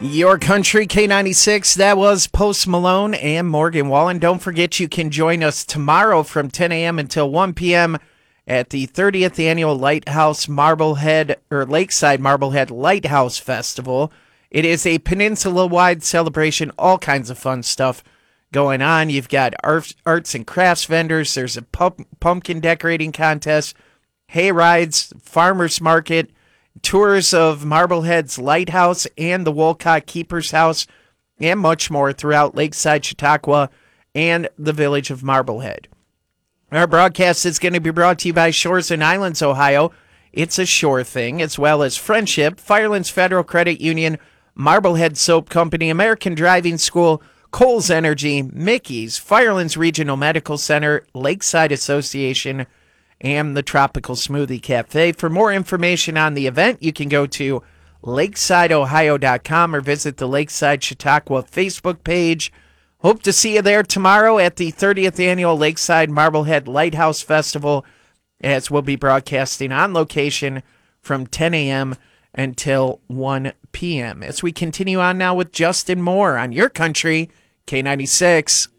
Your Country K96, that was Post Malone and Morgan Wallen. Don't forget you can join us tomorrow from 10 a.m. until 1 p.m. at the 30th Annual Lakeside Marblehead Lighthouse Festival. It is a peninsula-wide celebration, all kinds of fun stuff going on. You've got arts and crafts vendors, there's a pumpkin decorating contest, hay rides, farmers market, tours of Marblehead's Lighthouse and the Wolcott Keeper's House, and much more throughout Lakeside, Chautauqua, and the village of Marblehead. Our broadcast is going to be brought to you by Shores and Islands, Ohio. It's a Shore thing, as well as Friendship, Firelands Federal Credit Union, Marblehead Soap Company, American Driving School, Kohl's Energy, Mickey's, Firelands Regional Medical Center, Lakeside Association, and the Tropical Smoothie Cafe. For more information on the event, you can go to lakesideohio.com or visit the Lakeside Chautauqua Facebook page. Hope to see you there tomorrow at the 30th Annual Lakeside Marblehead Lighthouse Festival, as we'll be broadcasting on location from 10 a.m. until 1 p.m. As we continue on now with Justin Moore on Your Country, K96.